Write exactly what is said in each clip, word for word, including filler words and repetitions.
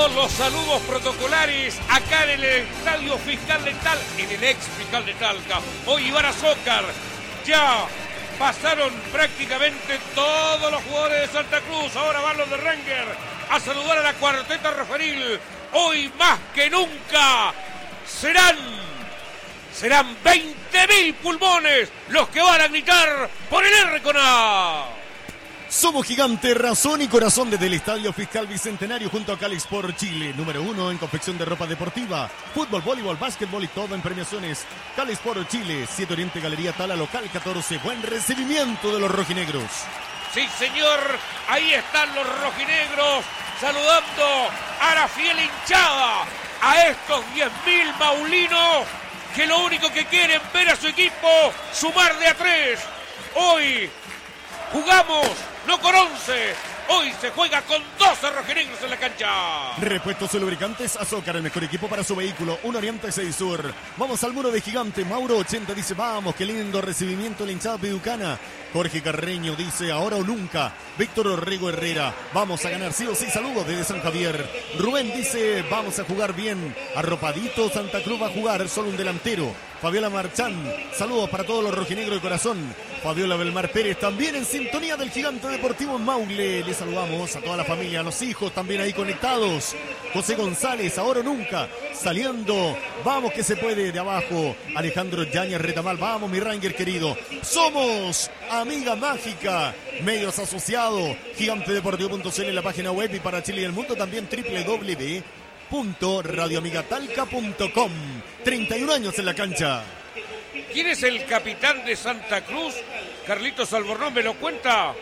todos los saludos protocolares acá en el Estadio Fiscal de Talca, en el ex Fiscal de Talca. Hoy Ibar Azócar, ya pasaron prácticamente todos los jugadores de Santa Cruz, ahora van los de Ranger a saludar a la cuarteta referil. Hoy más que nunca serán, serán veinte mil pulmones los que van a gritar por el R con A. Somos Gigante, razón y corazón desde el Estadio Fiscal Bicentenario junto a Cali Sport Chile, número uno en confección de ropa deportiva, fútbol, voleibol, básquetbol y todo en premiaciones. Cali Sport Chile, siete Oriente Galería Tala, local catorce. Buen recibimiento de los rojinegros. Sí, señor, ahí están los rojinegros saludando a la fiel hinchada, a estos diez mil maulinos que lo único que quieren ver a su equipo sumar de a tres. Hoy jugamos no con once, hoy se juega con doce rojinegros en la cancha. Repuestos y lubricantes Azócar, el mejor equipo para su vehículo, un Oriente seis Sur. Vamos al muro de Gigante, Mauro ochenta dice vamos, qué lindo recibimiento la hinchada piducana. Jorge Carreño dice ahora o nunca. Víctor Orrego Herrera, vamos a ganar sí o sí, saludos desde San Javier. Rubén dice vamos a jugar bien, arropadito Santa Cruz va a jugar, solo un delantero. Fabiola Marchán, saludos para todos los rojinegros de corazón. Fabiola Belmar Pérez también en sintonía del Gigante Deportivo en Maule. Les saludamos a toda la familia, a los hijos también ahí conectados. José González, ahora o nunca, saliendo. Vamos que se puede de abajo. Alejandro Yáñez Retamal, vamos mi Ranger querido. Somos Amiga Mágica, medios asociados, gigante deportivo punto c l en la página web y para Chile y el mundo también doble u doble u doble u punto radio amiga talca punto com. treinta y un años en la cancha. ¿Quién es el capitán de Santa Cruz? Carlitos Albornoz, ¿me lo cuenta?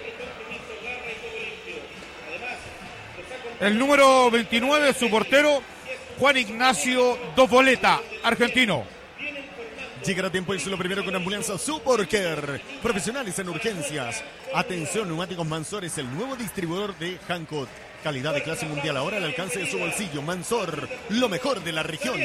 El número veintinueve, su portero, Juan Ignacio Dovoleta, argentino. Llegará a tiempo y lo primero con ambulancia Supercare. Profesionales en urgencias. Atención, neumáticos Mansor es el nuevo distribuidor de Hankook. Calidad de clase mundial ahora al alcance de su bolsillo. Mansor, lo mejor de la región.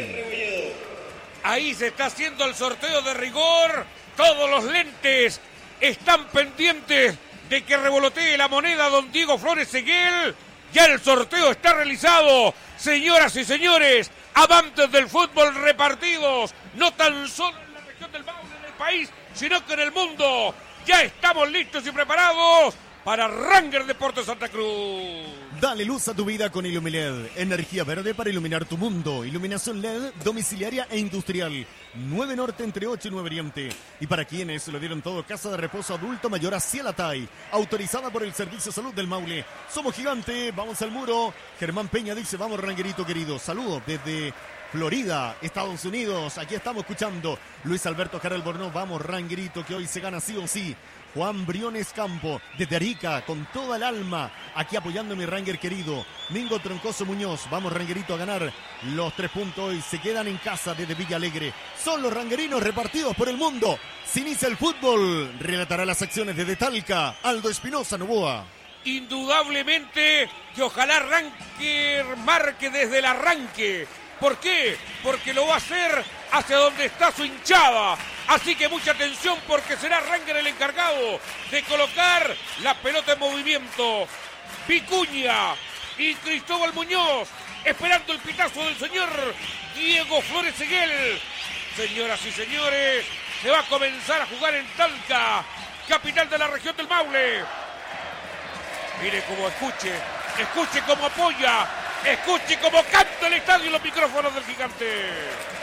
Ahí se está haciendo el sorteo de rigor. Todos los lentes están pendientes de que revolotee la moneda don Diego Flores Seguel. Ya el sorteo está realizado. Señoras y señores, amantes del fútbol repartidos, no tan solo en la región del Maule, en el país, sino que en el mundo. Ya estamos listos y preparados para Ranger Deportes Santa Cruz. Dale luz a tu vida con Ilumiled. Energía verde para iluminar tu mundo. Iluminación L E D domiciliaria e industrial. nueve Norte entre ocho y nueve Oriente. Y para quienes lo dieron todo, casa de reposo adulto mayor a Cielatay. Autorizada por el Servicio de Salud del Maule. Somos Gigante, vamos al muro. Germán Peña dice, vamos Rangerito querido. Saludos desde Florida, Estados Unidos. Aquí estamos escuchando. Luis Alberto Carel Bornó, vamos Rangerito que hoy se gana sí o sí. Juan Briones Campo, desde Arica, con toda el alma, aquí apoyando a mi Ranger querido. Mingo Troncoso Muñoz, vamos Rangerito a ganar los tres puntos y se quedan en casa desde Villa Alegre. Son los rangerinos repartidos por el mundo. Se inicia el fútbol, relatará las acciones desde Talca, Aldo Espinosa Novoa. Indudablemente que ojalá Ranger marque desde el arranque. ¿Por qué? Porque lo va a hacer hacia donde está su hinchada. Así que mucha atención porque será Ranger el encargado de colocar la pelota en movimiento. Vicuña y Cristóbal Muñoz esperando el pitazo del señor Diego Flores Seguel. Señoras y señores, se va a comenzar a jugar en Talca, capital de la región del Maule. Mire cómo escuche, escuche cómo apoya, escuche cómo canta el estadio y los micrófonos del Gigante.